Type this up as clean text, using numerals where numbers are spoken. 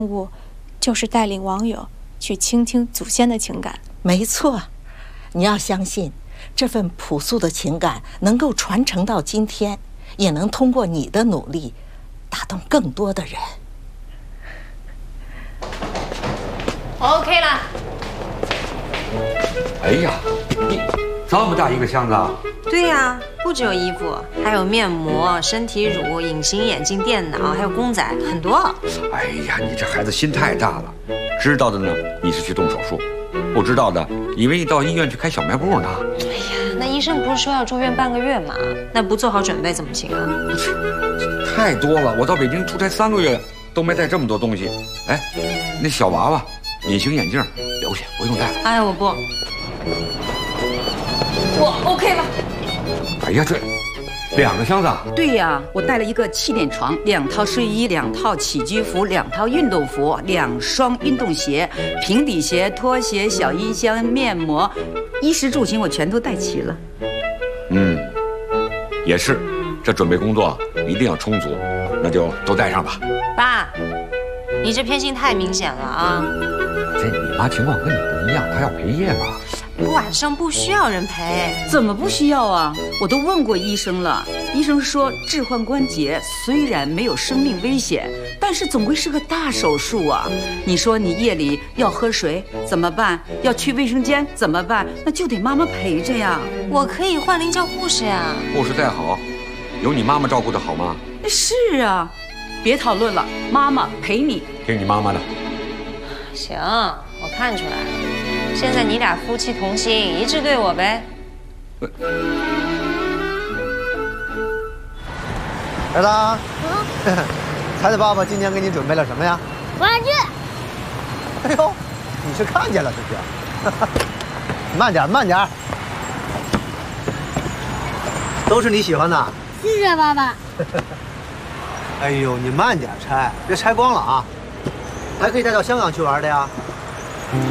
务就是带领网友去倾听祖先的情感。 没错，你要相信，这份朴素的情感能够传承到今天，也能通过你的努力，打动更多的人。 OK 了。 哎呀，你这么大一个箱子啊！ 对呀，不只有衣服，还有面膜、身体乳、隐形眼镜、电脑，还有公仔，很多。 哎呀，你这孩子心太大了。知道的呢，你是去动手术；不知道的，以为你到医院去开小卖部呢。 哎呀，那医生不是说要住院半个月吗？那不做好准备怎么行啊？ 太多了，我到北京出差3个月都没带这么多东西。哎，那小娃娃、隐形眼镜留下，不用带了。 哎，我不，我 OK 了。 哎呀，这2个箱子啊！ 对呀，我带了一个气垫床，2套睡衣，2套起居服，2套运动服，2双运动鞋，平底鞋、拖鞋、小音箱、面膜，衣食住行我全都带齐了。 也是，这准备工作一定要充足，那就都带上吧。 爸，你这偏心太明显了啊！ 这你妈情况和你不一样，她要陪夜嘛。 晚上不需要人陪。 怎么不需要啊？我都问过医生了，医生说置换关节虽然没有生命危险，但是总归是个大手术啊。你说你夜里要喝水怎么办？要去卫生间怎么办？那就得妈妈陪着呀。 我可以换领教护士呀。 护士再好，有你妈妈照顾的好吗？ 是啊，别讨论了，妈妈陪你。 听你妈妈的。 行，我看出来了。现在你俩夫妻同心，一致对我呗。 儿子，猜猜爸爸今天给你准备了什么呀？ 玩具。 哎呦，你是看见了是不是？慢点，慢点。都是你喜欢的。 谢谢爸爸。 哎呦，你慢点拆，别拆光了啊！还可以带到香港去玩的呀。